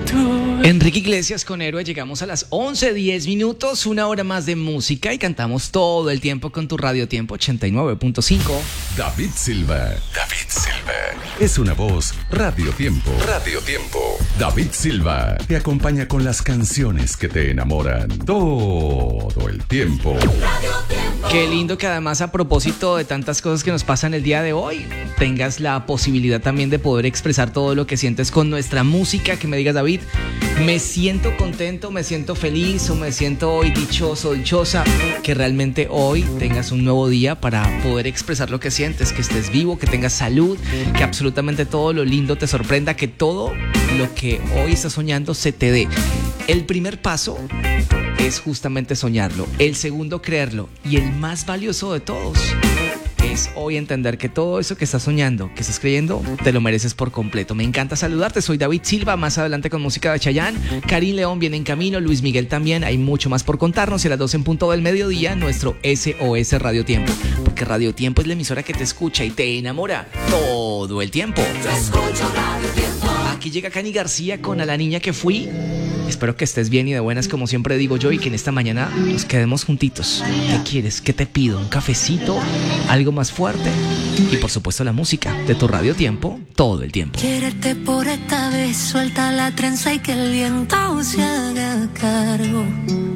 Enrique Iglesias con Héroe, llegamos a las 11:10, una hora más de música y cantamos todo el tiempo con tu Radio Tiempo 89.5. David Silva. Es una voz Radio Tiempo. David Silva te acompaña con las canciones que te enamoran todo el tiempo. Qué lindo que además, a propósito de tantas cosas que nos pasan el día de hoy, tengas la posibilidad también de poder expresar todo lo que sientes con nuestra música. Que me digas: David, me siento contento, me siento feliz o me siento hoy dichoso, dichosa. Que realmente hoy tengas un nuevo día para poder expresar lo que sientes, que estés vivo, que tengas salud, que absolutamente todo lo lindo te sorprenda, que todo lo que hoy estás soñando se te dé. El primer paso es justamente soñarlo, el segundo creerlo, y el más valioso de todos es hoy entender que todo eso que estás soñando, que estás creyendo, te lo mereces por completo. Me encanta saludarte, soy David Silva, más adelante con música de Chayanne, Karim León viene en camino, Luis Miguel también, hay mucho más por contarnos, y a las 12 en punto del mediodía, nuestro SOS Radio Tiempo, porque Radio Tiempo es la emisora que te escucha y te enamora todo el tiempo. Te escucho Radio Tiempo. Aquí llega Cani García con A la niña que fui. Espero que estés bien y de buenas, como siempre digo yo, y que en esta mañana nos quedemos juntitos. ¿Qué quieres? ¿Qué te pido? ¿Un cafecito? ¿Algo más fuerte? Y por supuesto la música de tu Radio Tiempo todo el tiempo. Quiérete por esta vez, suelta la trenza y que el viento se haga cargo.